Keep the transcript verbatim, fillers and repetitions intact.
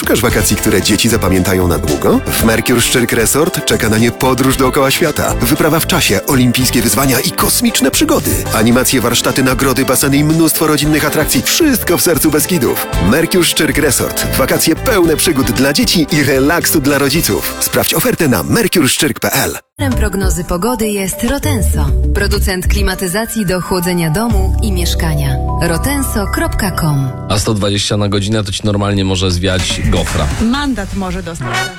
Szukasz wakacji, które dzieci zapamiętają na długo? W Mercure Szczyrk Resort czeka na nie podróż dookoła świata. Wyprawa w czasie, olimpijskie wyzwania i kosmiczne przygody. Animacje, warsztaty, nagrody, baseny i mnóstwo rodzinnych atrakcji. Wszystko w sercu Beskidów. Mercure Szczyrk Resort. Wakacje pełne przygód dla dzieci i relaksu dla rodziców. Sprawdź ofertę na mercure szczyrk kropka p l. Prognozy pogody jest Rotenso, producent klimatyzacji do chłodzenia domu i mieszkania. rotenso kropka com. A sto dwadzieścia na godzinę to ci normalnie może zwiać gofra. Mandat może dostać.